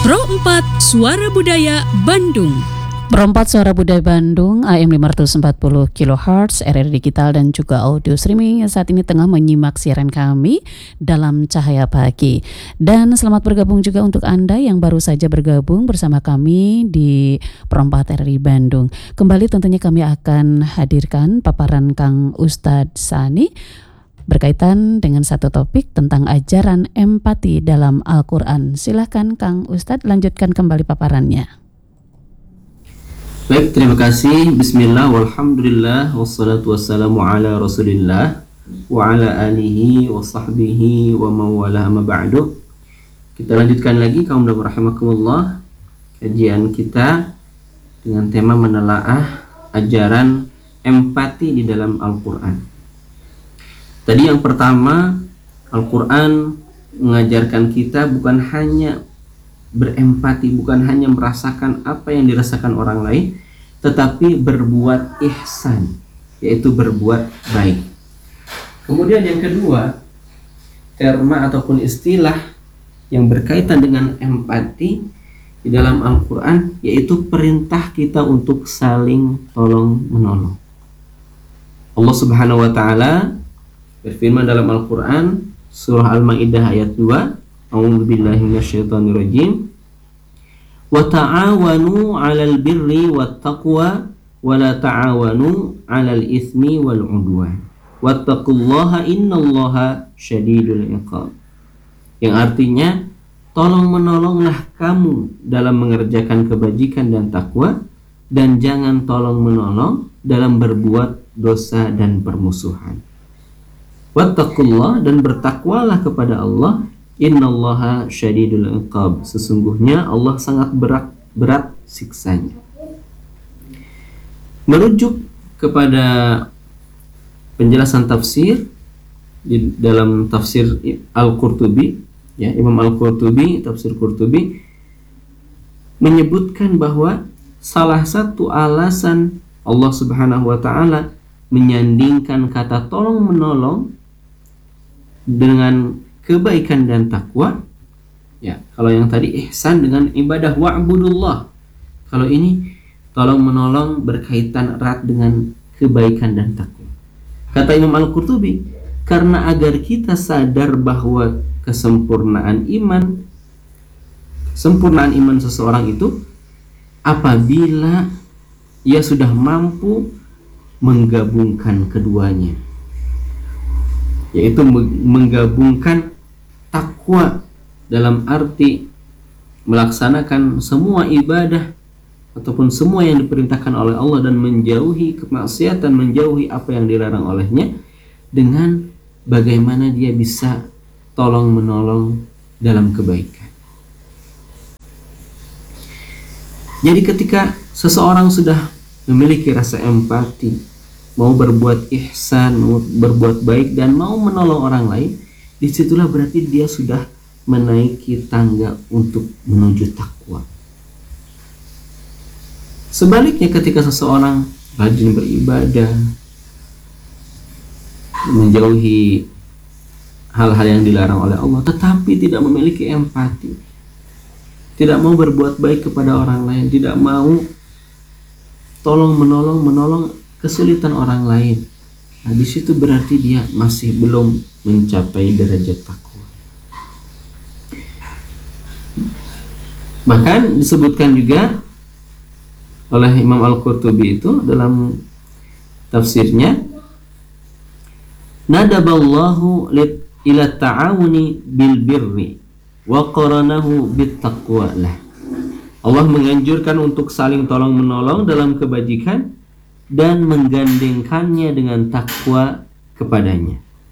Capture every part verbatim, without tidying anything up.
Pro empat Suara Budaya Bandung. Pro empat Suara Budaya Bandung, A M lima ratus empat puluh kilohertz, R R digital dan juga audio streaming yang saat ini tengah menyimak siaran kami dalam Cahaya Pagi. Dan selamat bergabung juga untuk Anda yang baru saja bergabung bersama kami di Pro empat R R I Bandung. Kembali tentunya kami akan hadirkan paparan Kang Ustadz Sani berkaitan dengan satu topik tentang ajaran empati dalam Al-Quran. Silahkan Kang Ustadz lanjutkan kembali paparannya. Baik, terima kasih. Bismillah, walhamdulillah, wassalatu wassalamu ala rasulillah wa ala alihi wa sahbihi wa mawala amma ba'du. Kita lanjutkan lagi, kaum dan rahimakumullah, kajian kita dengan tema menelaah ajaran empati di dalam Al-Quran. Tadi yang pertama, Al-Quran mengajarkan kita bukan hanya berempati, bukan hanya merasakan apa yang dirasakan orang lain, tetapi berbuat ihsan, yaitu berbuat baik. Kemudian yang kedua, terma ataupun istilah yang berkaitan dengan empati di dalam Al-Quran, yaitu perintah kita untuk saling tolong menolong. Allah Subhanahu wa Ta'ala berfirman dalam Al-Quran surah Al-Maidah ayat dua, A'udzubillahi minasyaitonirrajim. Wa ta'awanu 'alal birri wat taqwa wa la ta'awanu 'alal itsmi wal 'udwan. Wattaqullaha innallaha syadidul 'iqab. Yang artinya, tolong menolonglah kamu dalam mengerjakan kebajikan dan takwa, dan jangan tolong menolong dalam berbuat dosa dan permusuhan. Wattaqullah, dan bertakwalah kepada Allah, innallaha syadidul iqab, sesungguhnya Allah sangat berat berat siksanya. Merujuk kepada penjelasan tafsir di dalam tafsir Al-Qurtubi, ya, Imam Al-Qurtubi, tafsir Qurtubi menyebutkan bahwa salah satu alasan Allah Subhanahu wa Ta'ala menyandingkan kata tolong menolong dengan kebaikan dan takwa, ya, kalau yang tadi ihsan dengan ibadah wa'budullah, kalau ini tolong menolong berkaitan erat dengan kebaikan dan takwa. Kata Imam Al-Qurtubi, karena agar kita sadar bahwa kesempurnaan iman sempurnaan iman seseorang itu apabila ia sudah mampu menggabungkan keduanya, yaitu menggabungkan takwa dalam arti melaksanakan semua ibadah ataupun semua yang diperintahkan oleh Allah dan menjauhi kemaksiatan, menjauhi apa yang dilarang olehnya, dengan bagaimana dia bisa tolong menolong dalam kebaikan. Jadi ketika seseorang sudah memiliki rasa empati, mau berbuat ihsan, mau berbuat baik, dan mau menolong orang lain, disitulah berarti dia sudah menaiki tangga untuk menuju takwa. Sebaliknya, ketika seseorang rajin beribadah, menjauhi hal-hal yang dilarang oleh Allah, tetapi tidak memiliki empati, tidak mau berbuat baik kepada orang lain, tidak mau tolong menolong menolong kesulitan orang lain, nah di situ berarti dia masih belum mencapai derajat takwa. Bahkan disebutkan juga oleh Imam Al-Qurtubi itu dalam tafsirnya, nadaballahu ila ta'awuni bil birri wa qaranahu bit taqwa lah. Allah menganjurkan untuk saling tolong menolong dalam kebajikan dan menggandengkannya dengan takwa kepadanya.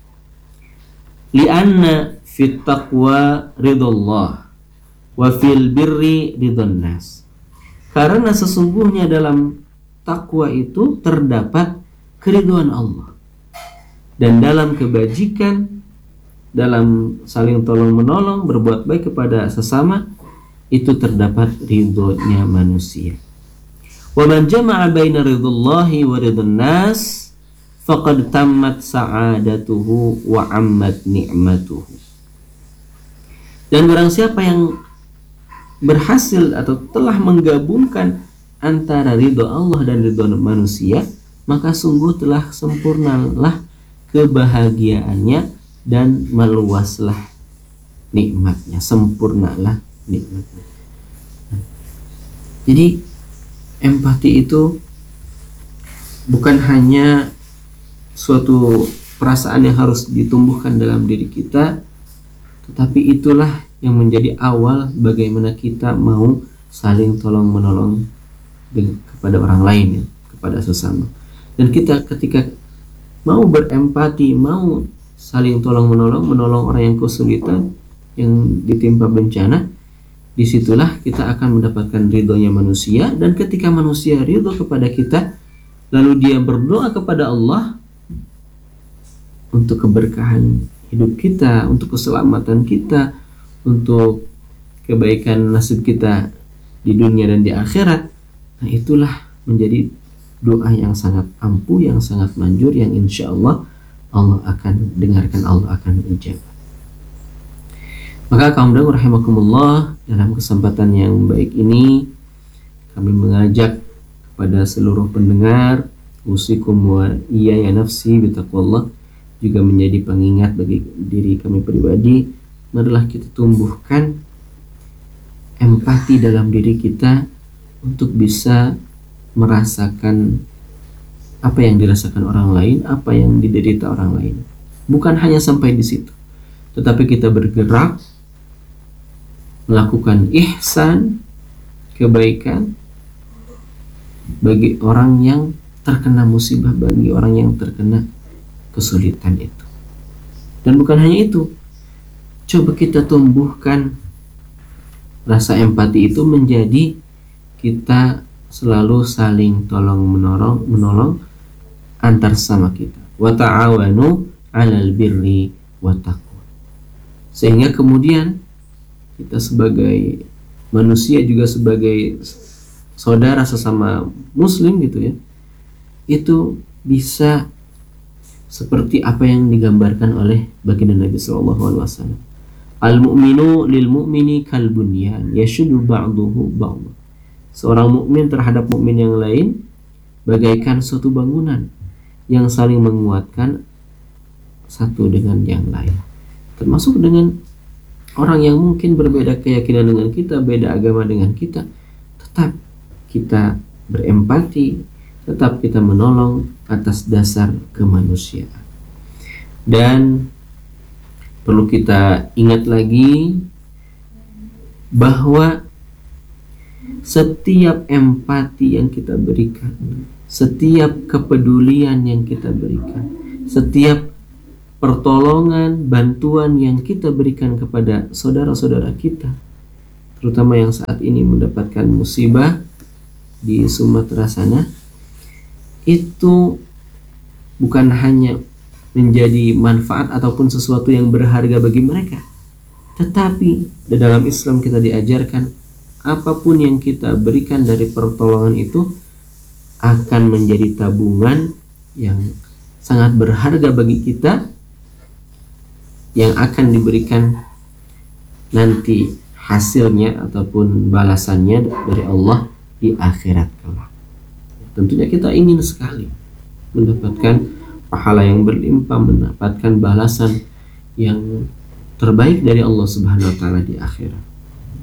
Li'anna fit taqwa ridullah wa fil birri ridun nas. Karena sesungguhnya dalam takwa itu terdapat keriduan Allah, dan dalam kebajikan, dalam saling tolong menolong, berbuat baik kepada sesama, itu terdapat ridhonya manusia. Wa man jama'a baina ridhallahi wa ridhan nas faqad tammat sa'adatuhu wa ammat ni'matuhu. Dan barang siapa yang berhasil atau telah menggabungkan antara ridho Allah dan ridho manusia, maka sungguh telah sempurnalah kebahagiaannya dan meluaslah nikmatnya, sempurnalah nikmatnya. Jadi empati itu bukan hanya suatu perasaan yang harus ditumbuhkan dalam diri kita, tetapi itulah yang menjadi awal bagaimana kita mau saling tolong menolong kepada orang lain, ya, kepada sesama. Dan kita ketika mau berempati, mau saling tolong menolong, menolong orang yang kesulitan, yang ditimpa bencana, disitulah kita akan mendapatkan ridhonya manusia. Dan ketika manusia ridho kepada kita, lalu dia berdoa kepada Allah untuk keberkahan hidup kita, untuk keselamatan kita, untuk kebaikan nasib kita di dunia dan di akhirat. Nah, itulah menjadi doa yang sangat ampuh, yang sangat manjur, yang insya Allah Allah akan dengarkan, Allah akan ijabah. Maka kaum dan rahimakumullah, dalam kesempatan yang baik ini kami mengajak kepada seluruh pendengar, usikum wa iya ya nafsi bitaqwallah, juga menjadi pengingat bagi diri kami pribadi, marilah kita tumbuhkan empati dalam diri kita untuk bisa merasakan apa yang dirasakan orang lain, apa yang diderita orang lain. Bukan hanya sampai di situ, tetapi kita bergerak melakukan ihsan, kebaikan bagi orang yang terkena musibah, bagi orang yang terkena kesulitan itu. Dan bukan hanya itu, coba kita tumbuhkan rasa empati itu menjadi kita selalu saling tolong menolong menolong antar sama kita. Wa ta'awanu 'alal birri wa taqwa. Sehingga kemudian kita sebagai manusia, juga sebagai saudara sesama muslim gitu ya, itu bisa seperti apa yang digambarkan oleh baginda Nabi sallallahu alaihi wasallam. Al-mu'minu lil mu'mini kal bunyan yashuddu ba'duhu ba'd. Seorang mukmin terhadap mukmin yang lain bagaikan suatu bangunan yang saling menguatkan satu dengan yang lain. Termasuk dengan orang yang mungkin berbeda keyakinan dengan kita, beda agama dengan kita, tetap kita berempati, tetap kita menolong atas dasar kemanusiaan. Dan perlu kita ingat lagi bahwa setiap empati yang kita berikan, setiap kepedulian yang kita berikan, setiap pertolongan, bantuan yang kita berikan kepada saudara-saudara kita, terutama yang saat ini mendapatkan musibah di Sumatera sana, itu bukan hanya menjadi manfaat ataupun sesuatu yang berharga bagi mereka, tetapi di dalam Islam kita diajarkan apapun yang kita berikan dari pertolongan itu akan menjadi tabungan yang sangat berharga bagi kita, yang akan diberikan nanti hasilnya ataupun balasannya dari Allah di akhirat kelak. Tentunya kita ingin sekali mendapatkan pahala yang berlimpah, mendapatkan balasan yang terbaik dari Allah Subhanahu wa taala di akhirat.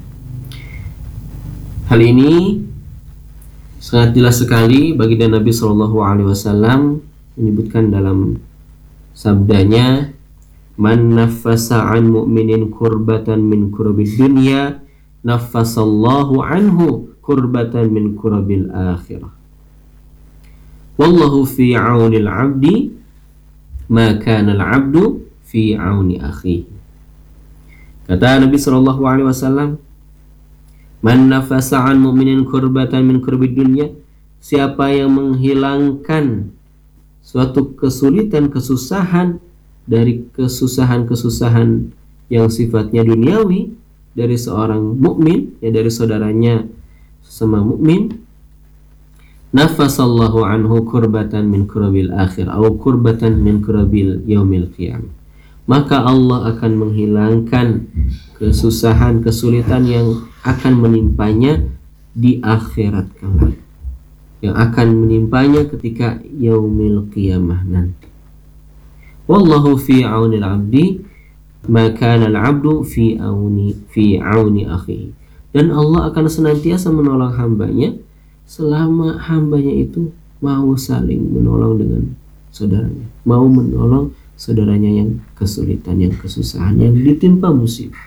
Hal ini sangat jelas sekali baginda Nabi Shallallahu Alaihi Wasallam menyebutkan dalam sabdanya, "Man nafasa an mu'minin kurbatan min kurbil dunya, nafasallahu anhu kurbatan min kurbil akhirah. Wallahu fi aunil abdi, ma kana al-abdu fi auni akhihi." Kata Nabi Shallallahu Alaihi Wasallam, "Man nafasa an mu'minin kurbatan min kurbid dunya," siapa yang menghilangkan suatu kesulitan, kesusahan dari kesusahan-kesusahan yang sifatnya duniawi dari seorang mukmin, ya dari saudaranya sesama mukmin, nafasallahu anhu kurbatan min kurabil akhir atau kurbatan min kurabil yaumil qiyamah. maka Allah akan menghilangkan kesusahan, kesulitan yang akan menimpanya di akhirat kelak, yang akan menimpanya ketika yaumil qiyamah nanti. Wallahu fi aunil abdi ma kana al-abdu fi auni fi auni akhihi. Dan Allah akan senantiasa menolong hambanya selama hambanya itu mau saling menolong dengan saudaranya, mau menolong saudaranya yang kesulitan, yang kesusahan, yang ditimpa musibah.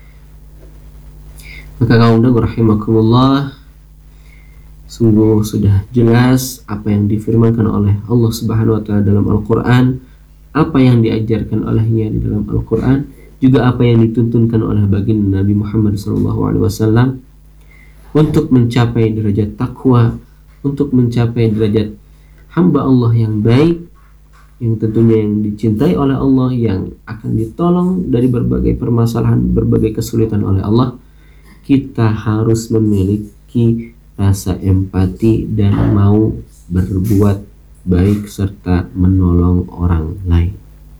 Maka kaum dan rahimakumullah, sungguh sudah jelas apa yang difirmankan oleh Allah Subhanahu wa taala dalam Al-Qur'an, apa yang diajarkan olehnya di dalam Al-Qur'an, juga apa yang dituntunkan oleh baginda Nabi Muhammad sallallahu alaihi wasallam untuk mencapai derajat takwa, untuk mencapai derajat hamba Allah yang baik, yang tentunya yang dicintai oleh Allah, yang akan ditolong dari berbagai permasalahan, berbagai kesulitan oleh Allah. Kita harus memiliki rasa empati dan mau berbuat baik serta menolong orang lain.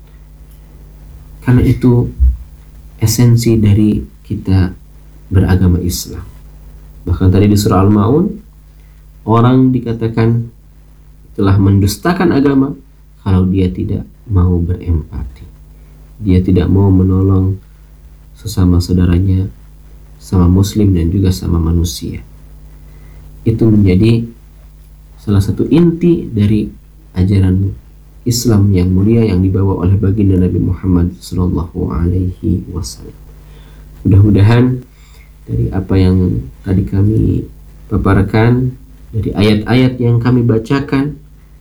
Karena itu esensi dari kita beragama Islam. Bahkan tadi di surah Al-Ma'un, orang dikatakan telah mendustakan agama kalau dia tidak mau berempati, dia tidak mau menolong sesama saudaranya, sama muslim dan juga sama manusia. Itu menjadi salah satu inti dari ajaran Islam yang mulia yang dibawa oleh baginda Nabi Muhammad sallallahu alaihi wasallam. Mudah-mudahan dari apa yang tadi kami paparkan, dari ayat-ayat yang kami bacakan,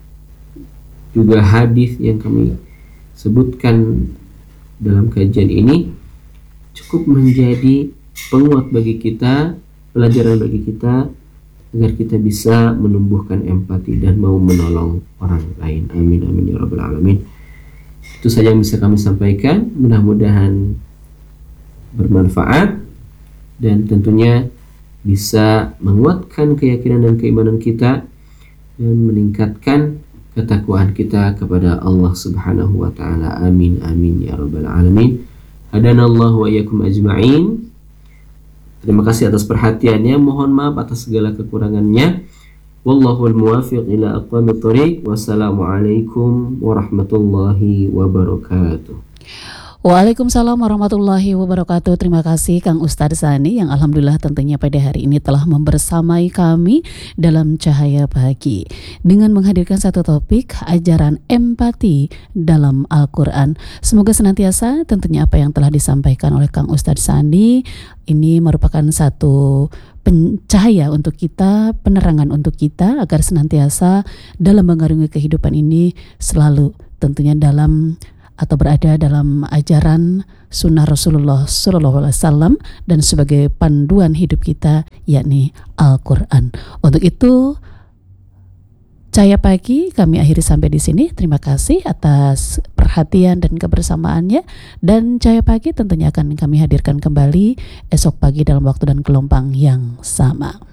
juga hadis yang kami sebutkan dalam kajian ini, cukup menjadi penguat bagi kita, pelajaran bagi kita, agar kita bisa menumbuhkan empati dan mau menolong orang lain. Amin amin ya rabbal alamin. Itu saja yang bisa kami sampaikan. Mudah-mudahan bermanfaat dan tentunya bisa menguatkan keyakinan dan keimanan kita dan meningkatkan ketakwaan kita kepada Allah Subhanahu wa taala. Amin amin ya rabbal alamin. Hadanallahu wa iyyakum ajma'in. Terima kasih atas perhatiannya. Mohon maaf atas segala kekurangannya. Wallahul muwaffiq ila aqwamit thoriq. Wassalamualaikum warahmatullahi wabarakatuh. Waalaikumsalam warahmatullahi wabarakatuh. Terima kasih Kang Ustadz Sani yang alhamdulillah tentunya pada hari ini telah membersamai kami dalam Cahaya Pagi dengan menghadirkan satu topik ajaran empati dalam Al-Quran. Semoga senantiasa tentunya apa yang telah disampaikan oleh Kang Ustadz Sani ini merupakan satu pencahaya untuk kita, penerangan untuk kita agar senantiasa dalam mengarungi kehidupan ini selalu tentunya dalam atau berada dalam ajaran sunnah Rasulullah Sallallahu Alaihi Wasallam dan sebagai panduan hidup kita, yakni Al-Quran. Untuk itu, Cahaya Pagi kami akhiri sampai di sini. Terima kasih atas perhatian dan kebersamaannya. Dan Cahaya Pagi tentunya akan kami hadirkan kembali esok pagi dalam waktu dan gelombang yang sama.